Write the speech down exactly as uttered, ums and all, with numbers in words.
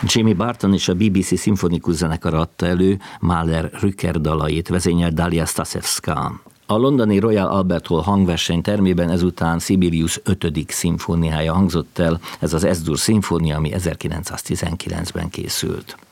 Jamie Barton és a bé bé cé szimfonikus zenekar adta elő Mahler Rücker dalait, vezényelt Dalia Stasevska. A londoni Royal Albert Hall hangverseny termében ezután Sibelius ötödik szimfóniája hangzott el, ez az Es-dur szimfónia, ami ezerkilencszáztizenkilencben készült.